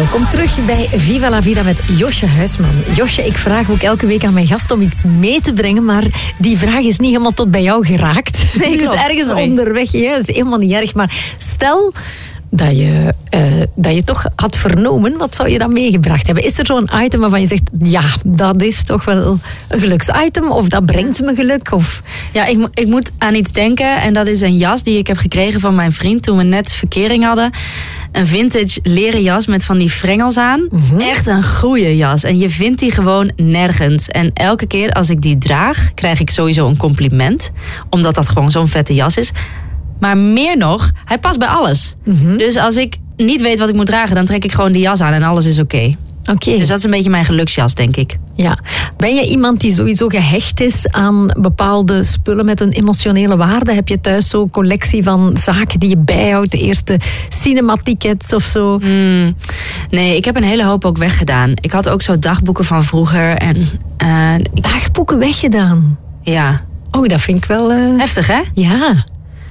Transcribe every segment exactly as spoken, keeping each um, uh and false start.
Welkom terug bij Viva la Vida met Josje Huisman. Josje, ik vraag ook elke week aan mijn gast om iets mee te brengen, maar die vraag is niet helemaal tot bij jou geraakt. Nee, dus ergens sorry. onderweg. Ja, dat is helemaal niet erg. Maar stel dat je, uh, dat je toch had vernomen, wat zou je dan meegebracht hebben? Is er zo'n item waarvan je zegt, ja, dat is toch wel een geluksitem? Of dat brengt me geluk? Of... Ja, ik, ik moet aan iets denken. En dat is een jas die ik heb gekregen van mijn vriend toen we net verkering hadden. Een vintage leren jas met van die frengels aan. Mm-hmm. Echt een goeie jas. En je vindt die gewoon nergens. En elke keer als ik die draag, krijg ik sowieso een compliment. Omdat dat gewoon zo'n vette jas is. Maar meer nog, hij past bij alles. Mm-hmm. Dus als ik niet weet wat ik moet dragen, dan trek ik gewoon die jas aan en alles is oké. Okay. Okay. Dus dat is een beetje mijn geluksjas, denk ik. Ja. Ben je iemand die sowieso gehecht is aan bepaalde spullen met een emotionele waarde? Heb je thuis zo'n collectie van zaken die je bijhoudt? De eerste cinematickets of zo? Mm, nee, ik heb een hele hoop ook weggedaan. Ik had ook zo dagboeken van vroeger. En, uh, ik... Dagboeken weggedaan? Ja. Oh, dat vind ik wel... Uh... Heftig, hè? Ja.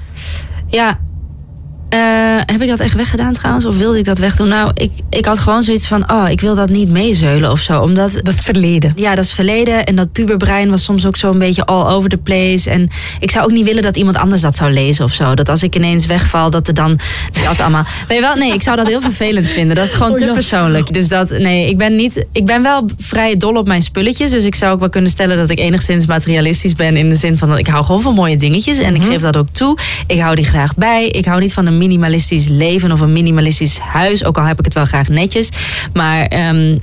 Ja. Uh, heb ik dat echt weggedaan trouwens? Of wilde ik dat wegdoen? Nou, ik, ik had gewoon zoiets van... oh, ik wil dat niet meezeulen of zo. Omdat, dat is verleden. Ja, dat is verleden. En dat puberbrein was soms ook zo een beetje all over the place. En ik zou ook niet willen dat iemand anders dat zou lezen of zo. Dat als ik ineens wegval, dat er dan... Dat allemaal... Weet je wel? Nee, ik zou dat heel vervelend vinden. Dat is gewoon oh, te ja. persoonlijk. Dus dat... Nee, ik ben niet... Ik ben wel vrij dol op mijn spulletjes. Dus ik zou ook wel kunnen stellen dat ik enigszins materialistisch ben. In de zin van dat ik hou gewoon van mooie dingetjes. En ik geef dat ook toe. Ik hou die graag bij. Ik hou niet van een minimalistisch leven of een minimalistisch huis. Ook al heb ik het wel graag netjes. Maar um,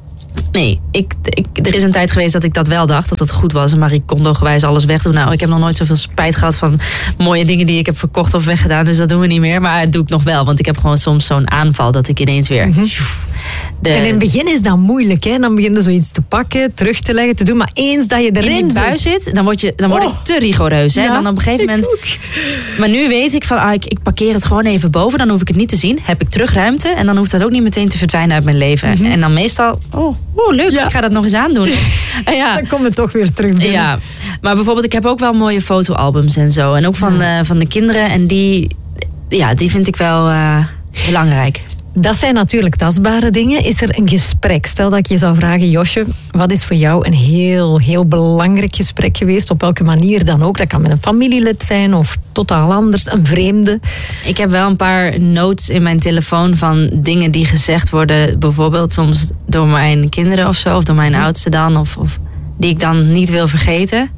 nee, ik, ik, er is een tijd geweest dat ik dat wel dacht. Dat het goed was. En Marie Kondo gewijs alles wegdoen. Nou, ik heb nog nooit zoveel spijt gehad van mooie dingen die ik heb verkocht of weggedaan. Dus dat doen we niet meer. Maar dat doe ik nog wel. Want ik heb gewoon soms zo'n aanval dat ik ineens weer... Mm-hmm. De... En in het begin is dat moeilijk, hè? Dan begin je zoiets te pakken, terug te leggen, te doen. Maar eens dat je erin in die buis zit, dan word, je, dan word oh. ik te rigoureus. Hè? Ja, dan op een gegeven moment. Ook. Maar nu weet ik van, ah, ik, ik parkeer het gewoon even boven. Dan hoef ik het niet te zien. Heb ik terugruimte. En dan hoeft dat ook niet meteen te verdwijnen uit mijn leven. Mm-hmm. En dan meestal, oh, oh leuk, ja. ik ga dat nog eens aandoen. Ja. Dan komt het toch weer terug binnen. Ja, maar bijvoorbeeld, ik heb ook wel mooie fotoalbums en zo. En ook van, ja. uh, van de kinderen. En die, ja, die vind ik wel uh, belangrijk. Dat zijn natuurlijk tastbare dingen. Is er een gesprek? Stel dat ik je zou vragen, Josje, wat is voor jou een heel, heel belangrijk gesprek geweest? Op welke manier dan ook? Dat kan met een familielid zijn of totaal anders, een vreemde. Ik heb wel een paar notes in mijn telefoon van dingen die gezegd worden. Bijvoorbeeld soms door mijn kinderen of zo, of door mijn hm. oudste dan. Of, of die ik dan niet wil vergeten.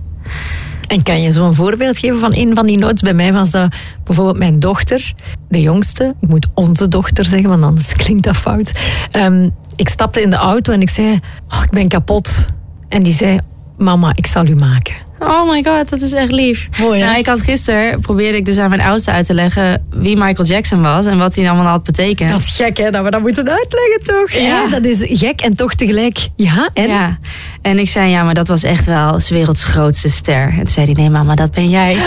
En kan je zo een voorbeeld geven van een van die notes? Bij mij was dat bijvoorbeeld mijn dochter, de jongste. Ik moet onze dochter zeggen, want anders klinkt dat fout. Um, ik stapte in de auto en ik zei, oh, ik ben kapot. En die zei, mama, ik zal u maken. Oh my god, dat is echt lief. Mooi, nou, ik had gisteren, probeerde ik dus aan mijn oudste uit te leggen wie Michael Jackson was en wat hij allemaal had betekend. Dat is gek, hè, dat we dat moeten uitleggen, toch? Ja, ja, dat is gek en toch tegelijk, ja, en? Ja, en ik zei, ja, maar dat was echt wel 's werelds grootste ster. En toen zei hij, nee mama, dat ben jij.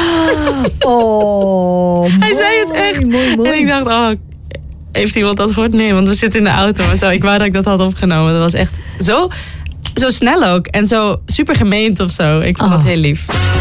Oh, hij mooi, zei het echt. Mooi, mooi. En ik dacht, oh, heeft iemand dat gehoord? Nee, want we zitten in de auto en zo. Ik wou dat ik dat had opgenomen. Dat was echt zo... Zo snel ook. En zo super gemeend of zo. Ik vond oh. dat heel lief.